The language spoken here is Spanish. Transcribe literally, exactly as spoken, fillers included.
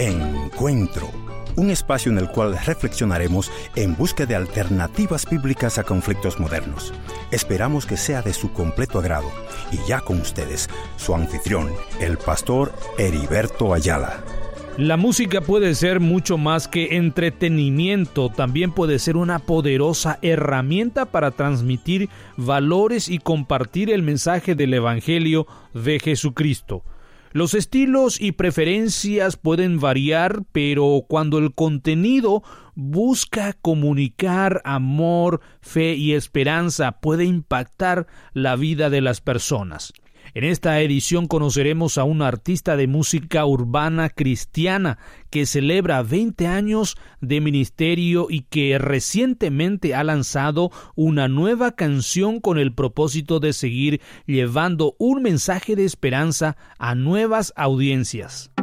Encuentro, un espacio en el cual reflexionaremos en busca de alternativas bíblicas a conflictos modernos. Esperamos que sea de su completo agrado. Y ya con ustedes, su anfitrión, el pastor Heriberto Ayala. La música puede ser mucho más que entretenimiento, también puede ser una poderosa herramienta para transmitir valores y compartir el mensaje del Evangelio de Jesucristo. Los estilos y preferencias pueden variar, pero cuando el contenido busca comunicar amor, fe y esperanza, puede impactar la vida de las personas. En esta edición conoceremos a un artista de música urbana cristiana que celebra veinte años de ministerio y que recientemente ha lanzado una nueva canción con el propósito de seguir llevando un mensaje de esperanza a nuevas audiencias.